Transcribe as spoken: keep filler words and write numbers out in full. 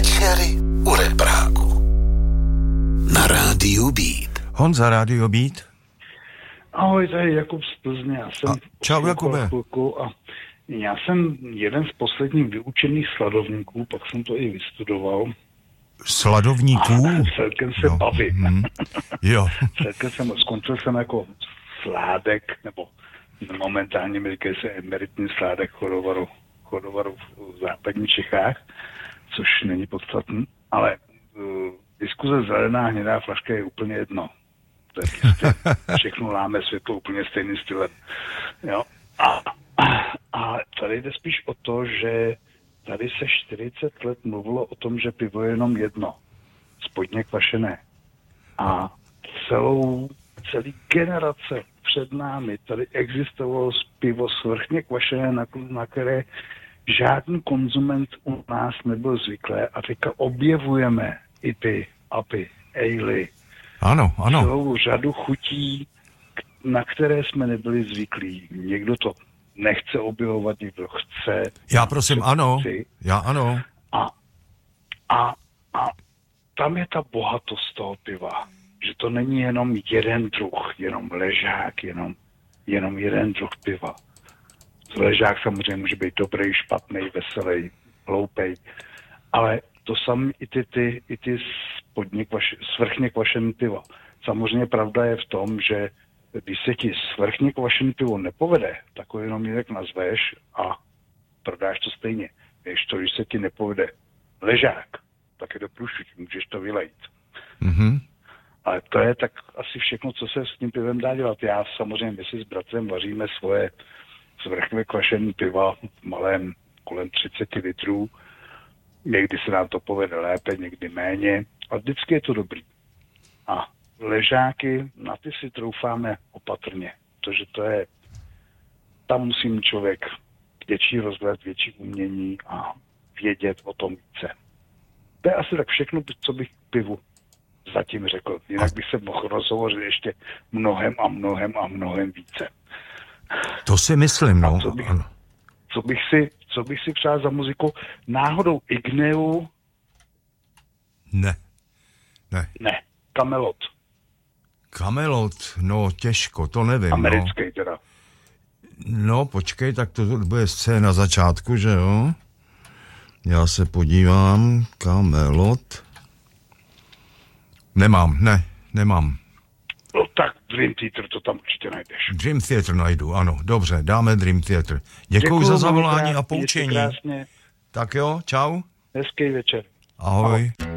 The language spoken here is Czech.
Večery u Repráku. Na Rádiu Beat. Honza, Rádio Beat. Ahoj, tady Jakub z Plzně. Já jsem a, čau, Jakube. A já jsem jeden z posledních vyučených sladovníků, pak jsem to i vystudoval. Sladovníků? A celkem se jo. bavím. Mm. Jo. celkem jsem, skončil jsem jako sládek, nebo momentálně mi říkají se emeritní sládek chodovaru, chodovaru v západních Čechách, což není podstatný, ale uh, diskuze zelená, hnědá flaška je úplně jedno. To je prostě, všechno láme světlo úplně stejným stylem. Jo? A, a, a tady jde spíš o to, že tady se čtyřicet let mluvilo o tom, že pivo je jenom jedno. Spodně kvašené. A celou, celý generace před námi tady existovalo pivo svrchně kvašené, na, na které žádný konzument u nás nebyl zvyklý. A teďka objevujeme i ty apy, ejly, ano, ano. celou řadu chutí, na které jsme nebyli zvyklí. Někdo to nechce objevovat, někdo chce. Já prosím, ano. Chci. Já ano. A, a, a tam je ta bohatost toho piva. Že to není jenom jeden druh, jenom ležák, jenom, jenom jeden druh piva. Ležák samozřejmě může být dobrý, špatný, veselý, hloupej, ale to samé i ty, ty, i ty spodně kvaš, svrchně kvašený pivo. Samozřejmě pravda je v tom, že když se ti svrchně kvašený pivo nepovede, tak ho jenom jinak nazveš a prodáš to stejně. Víš to, když se ti nepovede ležák, tak je do průšvití, můžeš to vylejt. Mhm. Ale to je tak asi všechno, co se s tím pivem dá dělat. Já samozřejmě, my si s bratrem vaříme svoje svrchně kvašený piva v malém kolem třicet litrů. Někdy se nám to povede lépe, někdy méně. A vždycky je to dobrý. A ležáky, na ty si troufáme opatrně. Protože to je, tam musí mít člověk větší rozhled, větší umění a vědět o tom více. To je asi tak všechno, co bych k pivu zatím řekl. Jinak bych se mohl rozhovořit ještě mnohem a mnohem a mnohem více. To si myslím, no. Co bych, ano. co bych si, co bych si přál za muziku? Náhodou Igneu? Ne. Ne. Ne. Kamelot. Kamelot, no těžko, to nevím. Americký no. teda. No, počkej, tak to bude scéna na začátku, že jo? Já se podívám. Kamelot. Nemám, ne, nemám. No tak Dream Theater to tam určitě najdeš. Dream Theater najdu, ano, dobře, dáme Dream Theater. Děkuju, za zavolání a poučení. Tak jo, čau. Hezký večer. Ahoj. Ahoj.